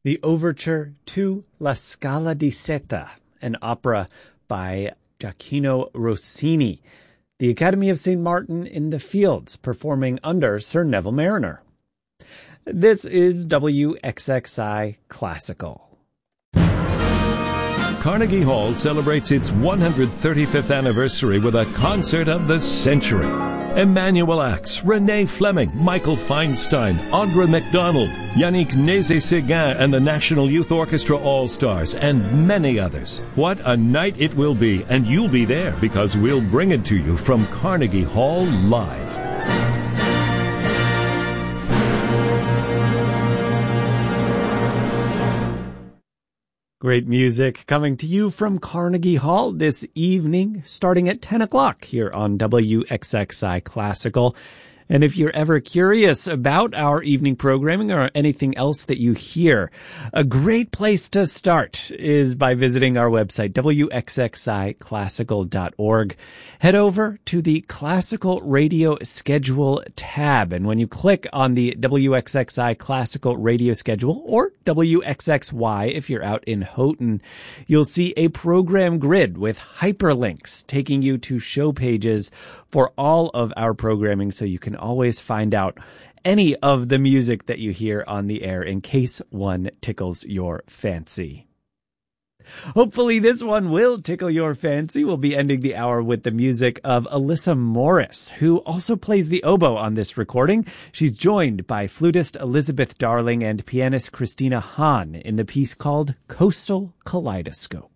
The overture to La Scala di Seta, an opera by Gioacchino Rossini, the Academy of St. Martin in the Fields, performing under Sir Neville Mariner. This is WXXI Classical. Carnegie Hall celebrates its 135th anniversary with a concert of the century. Emmanuel Axe, Renee Fleming, Michael Feinstein, Audra McDonald, Yannick Nézet-Séguin and the National Youth Orchestra All-Stars, and many others. What a night it will be, and you'll be there because we'll bring it to you from Carnegie Hall live. Great music coming to you from Carnegie Hall this evening, starting at 10 o'clock here on WXXI Classical. And if you're ever curious about our evening programming or anything else that you hear, a great place to start is by visiting our website, wxxiclassical.org. Head over to the Classical Radio Schedule tab, and when you click on the WXXI Classical Radio Schedule, or WXXY if you're out in Houghton, you'll see a program grid with hyperlinks taking you to show pages for all of our programming, so you can always find out any of the music that you hear on the air in case one tickles your fancy. Hopefully this one will tickle your fancy. We'll be ending the hour with the music of Alyssa Morris, who also plays the oboe on this recording. She's joined by flutist Elizabeth Darling and pianist Christina Hahn in the piece called Coastal Kaleidoscope.